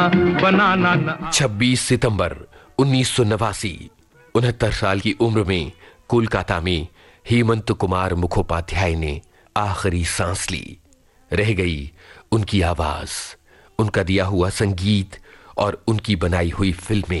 बनाना न 26 सितंबर 1989, 69 साल की उम्र में कोलकाता में हेमंत कुमार मुखोपाध्याय ने आखिरी सांस ली। रह गई उनकी आवाज, उनका दिया हुआ संगीत और उनकी बनाई हुई फिल्में।